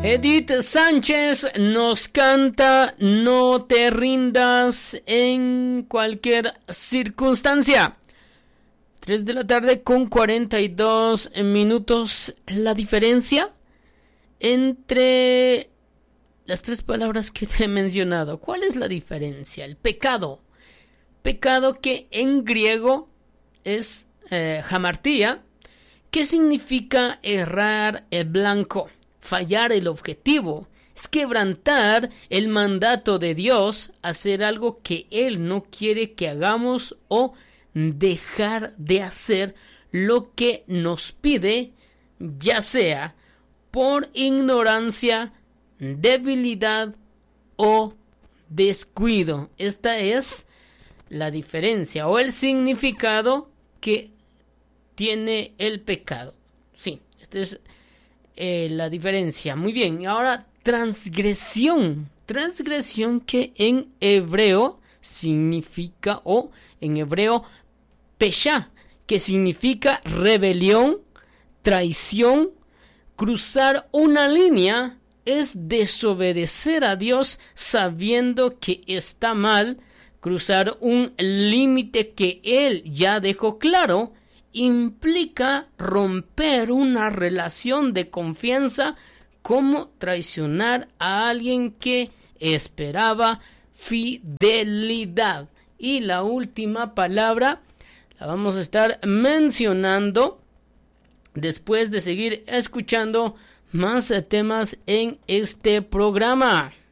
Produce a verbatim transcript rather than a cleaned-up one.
Edith Sánchez nos canta No te rindas en cualquier circunstancia. tres de la tarde con cuarenta y dos minutos. La diferencia entre las tres palabras que te he mencionado. ¿Cuál es la diferencia? El pecado. Pecado que en griego es eh, hamartía, que significa errar el blanco, fallar el objetivo, es quebrantar el mandato de Dios, hacer algo que Él no quiere que hagamos o dejar de hacer lo que nos pide, ya sea por ignorancia, debilidad o descuido. Esta es la diferencia o el significado que tiene el pecado. Sí, esta es eh, la diferencia. Muy bien, y ahora transgresión. Transgresión que en hebreo significa, o en hebreo, pesha, que significa rebelión, traición. Cruzar una línea es desobedecer a Dios sabiendo que está mal. Cruzar un límite que Él ya dejó claro implica romper una relación de confianza, como traicionar a alguien que esperaba fidelidad. Y la última palabra la vamos a estar mencionando después de seguir escuchando más temas en este programa.